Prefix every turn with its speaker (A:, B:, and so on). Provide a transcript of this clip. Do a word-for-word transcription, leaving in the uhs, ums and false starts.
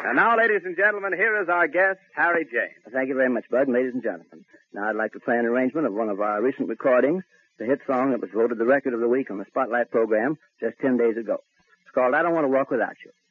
A: And now, ladies and gentlemen, here is our guest, Harry James.
B: Thank you very much, Bud, and ladies and gentlemen. Now I'd like to play an arrangement of one of our recent recordings, the hit song that was voted the record of the week on the Spotlight program just ten days ago. It's called I Don't Want to Walk Without You.